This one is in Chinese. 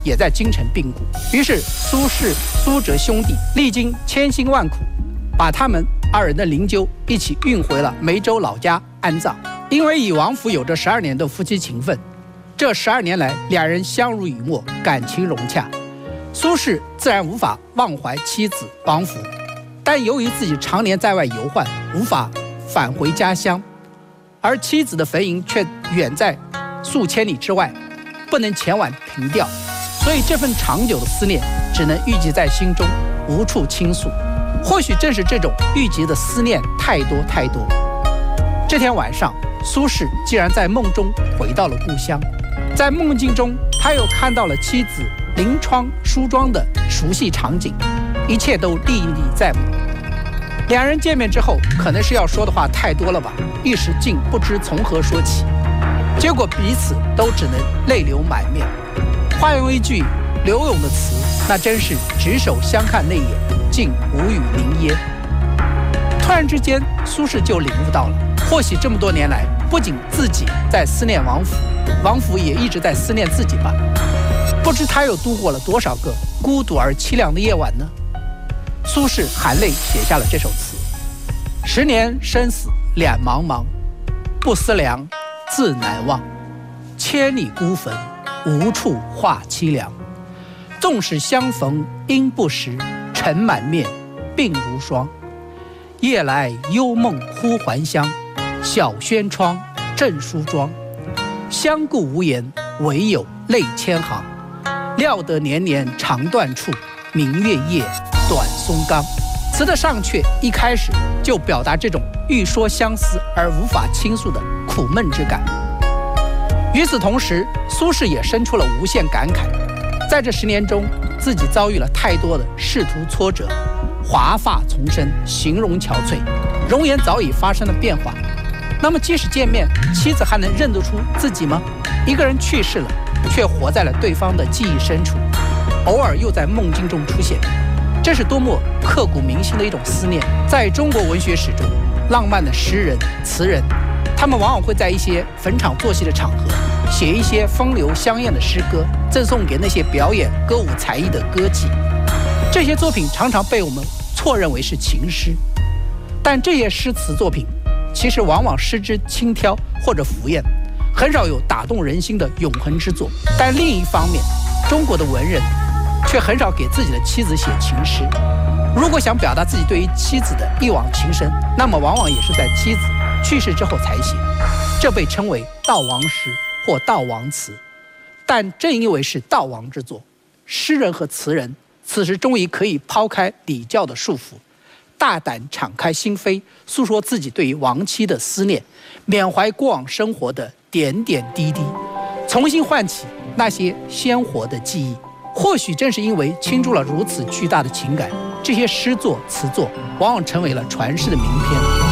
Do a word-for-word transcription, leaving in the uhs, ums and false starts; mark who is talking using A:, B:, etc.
A: 也在京城病故。于是苏轼、苏辙兄弟历经千辛万苦，把他们二人的灵柩一起运回了梅州老家安葬。因为与王府有着十二年的夫妻情分，这十二年来两人相濡以沫，感情融洽。苏轼自然无法忘怀妻子王府，但由于自己常年在外游宦，无法返回家乡，而妻子的坟茔却远在数千里之外，不能前往凭吊，所以这份长久的思念只能郁积在心中，无处倾诉。或许正是这种郁积的思念太多太多，这天晚上，苏轼竟然在梦中回到了故乡。在梦境中，他又看到了妻子临窗梳妆的熟悉场景，一切都历历在目。两人见面之后，可能是要说的话太多了吧，一时竟不知从何说起，结果彼此都只能泪流满面。化用一句柳永的词，那真是执手相看泪眼，竟无语凝噎。突然之间，苏轼就领悟到了，或许这么多年来，不仅自己在思念王府，王府也一直在思念自己吧。不知他又度过了多少个孤独而凄凉的夜晚呢？苏轼含泪写下了这首词：十年生死两茫茫，不思量，自难忘。千里孤坟，无处话凄凉。纵使相逢应不识，尘满面，鬓如霜。夜来幽梦忽还乡，小轩窗，正梳妆。相顾无言，唯有泪千行。料得年年肠断处，明月夜，短松冈。词的上阙一开始就表达这种欲说相思而无法倾诉的苦闷之感。与此同时，苏轼也生出了无限感慨，在这十年中，自己遭遇了太多的仕途挫折，华发丛生，形容憔悴，容颜早已发生了变化。那么即使见面，妻子还能认得出自己吗？一个人去世了，却活在了对方的记忆深处，偶尔又在梦境中出现，这是多么刻骨铭心的一种思念。在中国文学史中，浪漫的诗人、词人，他们往往会在一些逢场作戏的场合，写一些风流香艳的诗歌，赠送给那些表演歌舞才艺的歌妓。这些作品常常被我们错认为是情诗，但这些诗词作品其实往往失之轻佻或者浮艳，很少有打动人心的永恒之作。但另一方面，中国的文人却很少给自己的妻子写情诗。如果想表达自己对于妻子的一往情深，那么往往也是在妻子去世之后才写，这被称为悼亡诗或悼亡词。但正因为是悼亡之作，诗人和词人此时终于可以抛开礼教的束缚，大胆敞开心扉，诉说自己对于亡妻的思念，缅怀过往生活的点点滴滴，重新唤起那些鲜活的记忆。或许正是因为倾注了如此巨大的情感，这些诗作词作往往成为了传世的名篇。